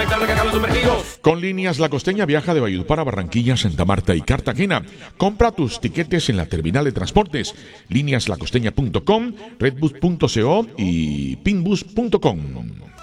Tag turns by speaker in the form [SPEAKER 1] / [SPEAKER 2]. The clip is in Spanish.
[SPEAKER 1] Con Líneas La Costeña viaja de Valledupar a Barranquilla, Santa Marta y Cartagena. Compra tus tiquetes en la terminal de transportes, líneaslacosteña.com, redbus.co y pinbus.com.